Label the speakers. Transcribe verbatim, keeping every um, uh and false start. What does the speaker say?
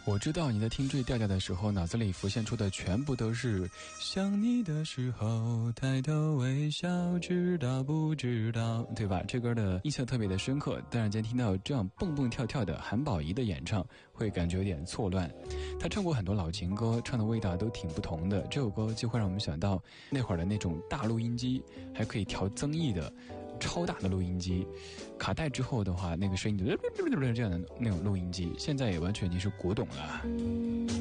Speaker 1: 我知道你在听这调调的时候，脑子里浮现出的全部都是想你的时候抬头微笑，知道不知道，对吧？这歌的印象特别的深刻，但是今天听到这样蹦蹦跳跳的韩宝仪的演唱，会感觉有点错乱。他唱过很多老情歌，唱的味道都挺不同的，这首歌就会让我们想到那会儿的那种大录音机，还可以调增益的超大的录音机，卡带之后的话，那个声音就这样的那种录音机，现在也完全已经是古董了。